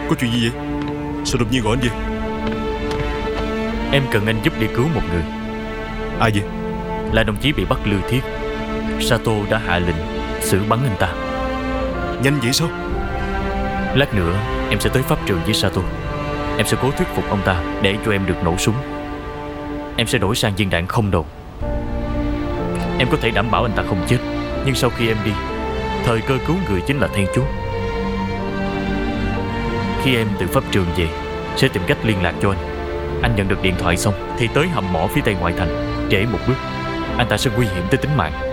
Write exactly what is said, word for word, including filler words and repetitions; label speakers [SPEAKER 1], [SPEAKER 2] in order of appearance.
[SPEAKER 1] Có chuyện gì vậy? Sao đột nhiên gọi anh về?
[SPEAKER 2] Em cần anh giúp đi cứu một người.
[SPEAKER 1] Ai vậy?
[SPEAKER 2] Là đồng chí bị bắt lưu thiết. Sato đã hạ lệnh xử bắn anh ta.
[SPEAKER 1] Nhanh vậy sao?
[SPEAKER 2] Lát nữa em sẽ tới pháp trường với Sato. Em sẽ cố thuyết phục ông ta để cho em được nổ súng. Em sẽ đổi sang viên đạn không đầu. Em có thể đảm bảo anh ta không chết. Nhưng sau khi em đi, thời cơ cứu người chính là then chốt. Khi em từ pháp trường về, sẽ tìm cách liên lạc cho anh. Anh nhận được điện thoại xong thì tới hầm mỏ phía tây ngoại thành. Trễ một bước, anh ta sẽ nguy hiểm tới tính mạng.